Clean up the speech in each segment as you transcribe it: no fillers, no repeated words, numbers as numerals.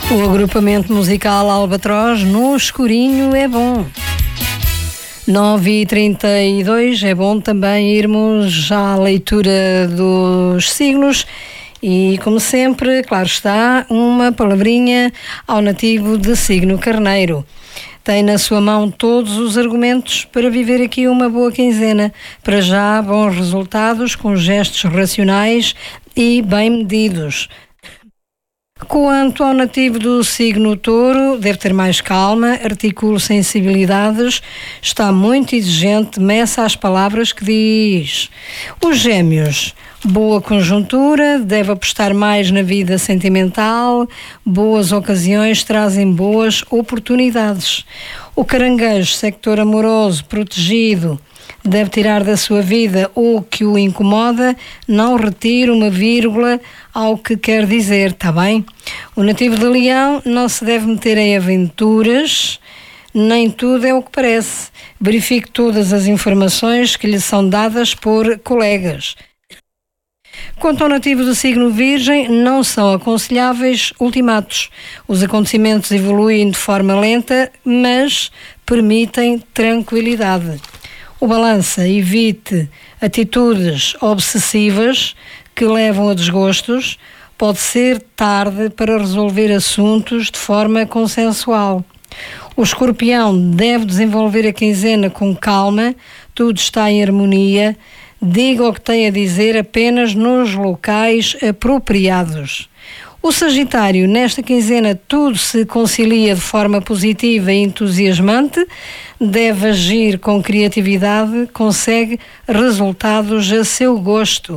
O agrupamento musical Albatroz no escurinho é bom. 9h32, é bom também irmos à leitura dos signos e, como sempre, claro está, uma palavrinha ao nativo de signo Carneiro. Tem na sua mão todos os argumentos para viver aqui uma boa quinzena. Para já, bons resultados com gestos racionais e bem medidos. Quanto ao nativo do signo Touro, deve ter mais calma, articule sensibilidades, está muito exigente, meça as palavras que diz. Os Gêmeos, boa conjuntura, deve apostar mais na vida sentimental, boas ocasiões trazem boas oportunidades. O Caranguejo, sector amoroso, protegido, deve tirar da sua vida o que o incomoda, não retire uma vírgula ao que quer dizer, está bem? O nativo de Leão não se deve meter em aventuras, nem tudo é o que parece. Verifique todas as informações que lhe são dadas por colegas. Quanto ao nativo do signo Virgem, não são aconselháveis ultimatos. Os acontecimentos evoluem de forma lenta, mas permitem tranquilidade. O Balança, evite atitudes obsessivas que levam a desgostos. Pode ser tarde para resolver assuntos de forma consensual. O Escorpião deve desenvolver a quinzena com calma, tudo está em harmonia. Diga o que tem a dizer apenas nos locais apropriados. O Sagitário, nesta quinzena, tudo se concilia de forma positiva e entusiasmante, deve agir com criatividade, consegue resultados a seu gosto.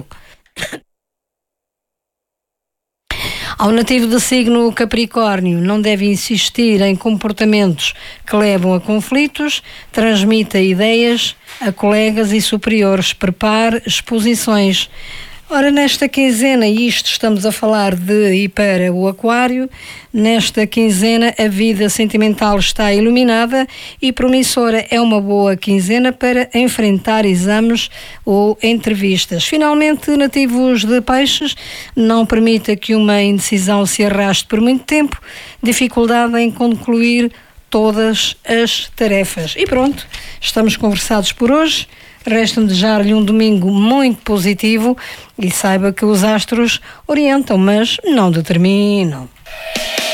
Ao nativo do signo Capricórnio, não deve insistir em comportamentos que levam a conflitos, transmita ideias a colegas e superiores, prepare exposições. Ora, nesta quinzena, e isto estamos a falar de e para o Aquário, nesta quinzena a vida sentimental está iluminada e promissora. É uma boa quinzena para enfrentar exames ou entrevistas. Finalmente, nativos de Peixes, não permita que uma indecisão se arraste por muito tempo, dificuldade em concluir todas as tarefas. E pronto, estamos conversados por hoje. Resta-me desejar-lhe um domingo muito positivo e saiba que os astros orientam, mas não determinam.